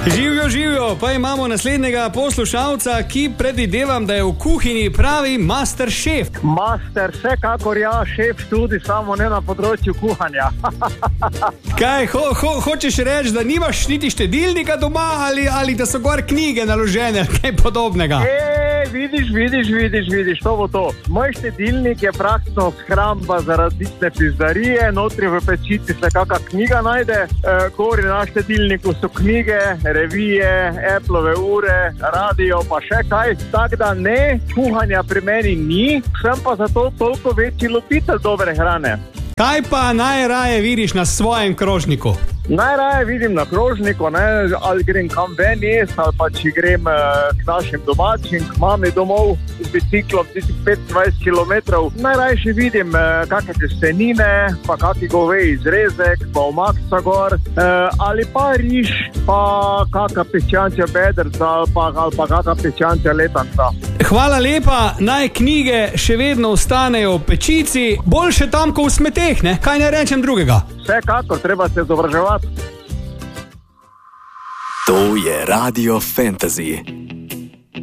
Živijo, pa imamo naslednjega poslušalca, ki predvidevam, da je v kuhinji pravi master šef. Master, vsekakor ja, šef tudi, samo ne na področju kuhanja. Kaj, hočeš reči, da nimaš niti štedilnika doma ali da so gor knjige naložene, kaj podobnega? Vidiš, to bo to. Moj štedilnik je praktično shramba za različne pizzarije, notri v pečici se kakšna knjiga najde, gori na štedilniku so knjige, revije, Appleove ure, radio pa še kaj, tako da ne, kuhanja pri meni ni, sem pa zato toliko večji ljubitelj dobre hrane. Kaj pa najraje vidiš na svojem krožniku? Najraje vidim na krožniku, ali grem kam ven jesti, ali pa če grem k našim domačim, k mami domov z biciklom 25 km. Najraje še vidim kakšne testenine, pa kakšne goveji izrezek, pa omakca gor, ali pa riž, pa kakšna pečančja bedrca, ali pa kakšna pečančja letanca. Hvala lepa, naj knjige še vedno ostanejo v pečici, boljše tam, ko v smeteh, ne? Kaj ne rečem drugega? Vsekakor, treba se izobraževati. To je Radio Fantasy.